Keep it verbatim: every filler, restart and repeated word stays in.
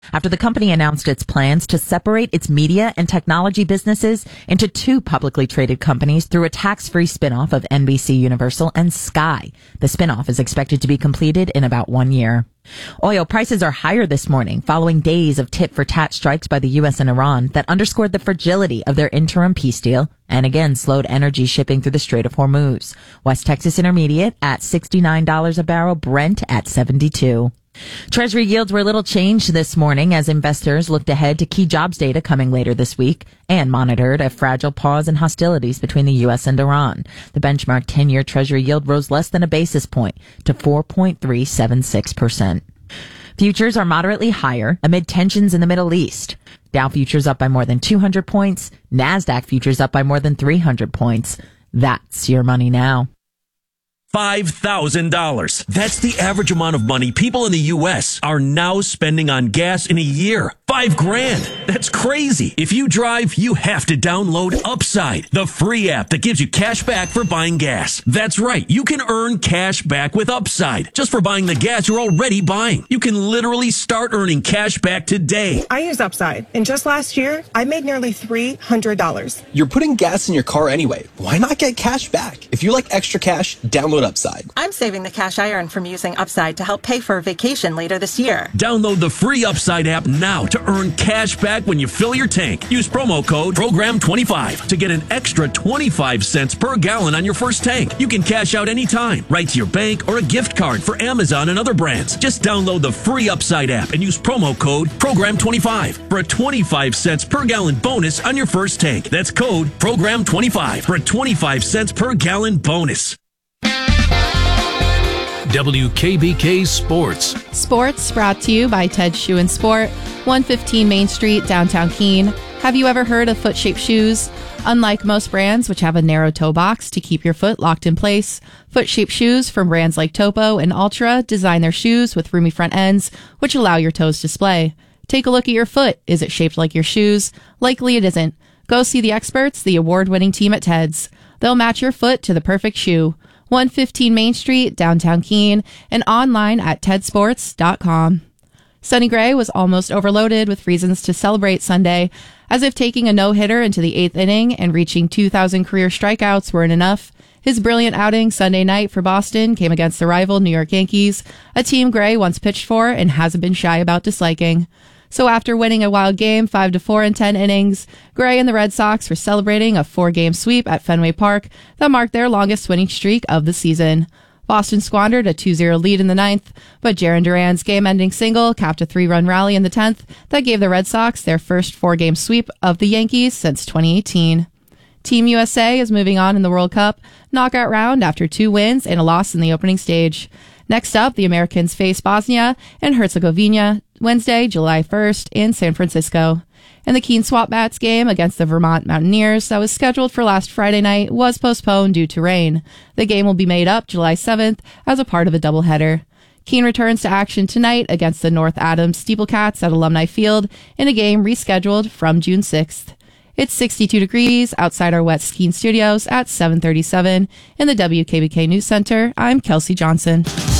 after the company announced its plans to separate its media and technology businesses into two publicly traded companies through a tax-free spinoff of N B C Universal and Sky. The spinoff is expected to be completed in about one year. Oil prices are higher this morning following days of tit-for-tat strikes by the U S and Iran that underscored the fragility of their interim peace deal and again slowed energy shipping through the Strait of Hormuz. West Texas Intermediate at sixty-nine dollars a barrel, Brent at seventy-two. Treasury yields were little changed this morning as investors looked ahead to key jobs data coming later this week and monitored a fragile pause in hostilities between the U S and Iran. The benchmark ten-year Treasury yield rose less than a basis point to four point three seven six percent. Futures are moderately higher amid tensions in the Middle East. Dow futures up by more than two hundred points. NASDAQ futures up by more than three hundred points. That's your money now. five thousand dollars. That's the average amount of money people in the U S are now spending on gas in a year. Five grand. That's crazy. If you drive, you have to download Upside, the free app that gives you cash back for buying gas. That's right. You can earn cash back with Upside just for buying the gas you're already buying. You can literally start earning cash back today. I use Upside, and just last year, I made nearly three hundred dollars. You're putting gas in your car anyway. Why not get cash back? If you like extra cash, download Upside. I'm saving the cash I earn from using Upside to help pay for a vacation later this year. Download the free Upside app now to earn cash back when you fill your tank. Use promo code program twenty-five to get an extra twenty-five cents per gallon on your first tank. You can cash out anytime, right to your bank or a gift card for Amazon and other brands. Just download the free Upside app and use promo code program twenty-five for a twenty-five cents per gallon bonus on your first tank. That's code program twenty-five for a twenty-five cents per gallon bonus. W K B K Sports. Sports brought to you by Ted Shoe and Sport, one fifteen Main Street, downtown Keene. Have you ever heard of foot-shaped shoes? Unlike most brands, which have a narrow toe box to keep your foot locked in place, foot-shaped shoes from brands like Topo and Ultra design their shoes with roomy front ends, which allow your toes to splay. Take a look at your foot. Is it shaped like your shoes? Likely it isn't. Go see the experts, the award-winning team at Ted's. They'll match your foot to the perfect shoe. one fifteen Main Street, downtown Keene, and online at ted sports dot com. Sonny Gray was almost overloaded with reasons to celebrate Sunday, as if taking a no-hitter into the eighth inning and reaching two thousand career strikeouts weren't enough. His brilliant outing Sunday night for Boston came against the rival New York Yankees, a team Gray once pitched for and hasn't been shy about disliking. So after winning a wild game five to four in ten innings, Gray and the Red Sox were celebrating a four-game sweep at Fenway Park that marked their longest winning streak of the season. Boston squandered a two zero lead in the ninth, but Jarren Duran's game-ending single capped a three-run rally in the tenth that gave the Red Sox their first four-game sweep of the Yankees since twenty eighteen. Team U S A is moving on in the World Cup knockout round after two wins and a loss in the opening stage. Next up, the Americans face Bosnia and Herzegovina Wednesday, July first in San Francisco. And the Keene Swap Bats game against the Vermont Mountaineers that was scheduled for last Friday night was postponed due to rain. The game will be made up July seventh as a part of a doubleheader. Keene returns to action tonight against the North Adams Steeplecats at Alumni Field in a game rescheduled from June sixth. It's sixty-two degrees outside our West Keene studios at seven thirty-seven in the W K B K News Center. I'm Kelsey Johnson.